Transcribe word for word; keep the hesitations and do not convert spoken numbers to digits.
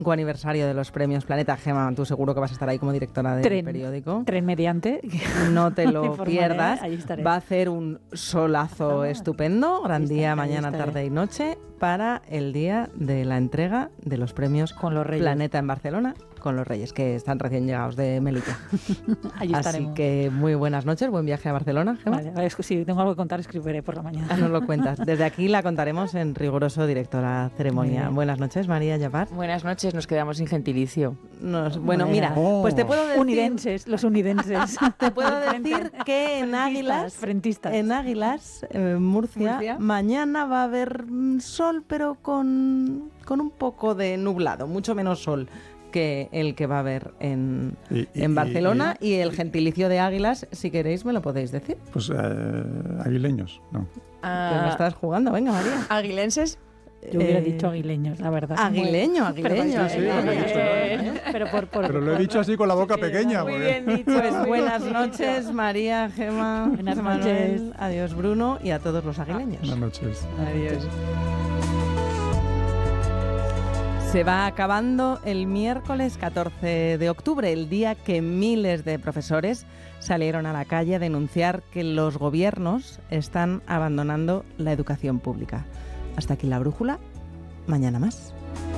aniversario de los premios Planeta. Gema, tú seguro que vas a estar ahí como directora del tren, periódico. Tren mediante. No te lo informaré, pierdas. ahí estaré. Va a hacer un solazo Ah, estupendo, gran estaré, día ahí mañana, estaré. tarde y noche, para el día de la entrega de los premios Con los Reyes. Planeta en Barcelona, con los Reyes, que están recién llegados de Melilla. Allí Así estaremos. que muy buenas noches, buen viaje a Barcelona, Gema. Vale, vale, es que si tengo algo que contar, escribiré por la mañana. Ah, nos lo cuentas. Desde aquí la contaremos en riguroso directo a la Muy ceremonia. bien. Buenas noches, María Yapar. Buenas noches, nos quedamos sin gentilicio. Nos- bueno, Bueno. mira, pues te puedo decir, Unidenses, los unidenses. te puedo decir que en Águilas, Frentistas. en Águilas, eh, Murcia, Murcia. mañana va a haber mm, sol, pero con, con un poco de nublado, mucho menos sol que el que va a haber en, Y- y- en Barcelona. y- Y, el gentilicio de Águilas, si queréis, me lo podéis decir. Pues eh, aguileños, no. Pero me estás jugando, venga, María. Aguilenses. Yo hubiera Eh, dicho aguileños, la verdad. Aguileño, aguileño. Sí, sí, aguileño. aguileño. Pero, por, por, Pero lo he por- dicho así con la boca sí, pequeña. Muy porque- bien dicho. Pues muy buenas bien noches, dicho. María, Gema, Buenas José Manuel, noches. adiós Bruno y a todos los aguileños. Buenas noches. Adiós. Se va acabando el miércoles catorce de octubre, el día que miles de profesores salieron a la calle a denunciar que los gobiernos están abandonando la educación pública. Hasta aquí la brújula. Mañana más.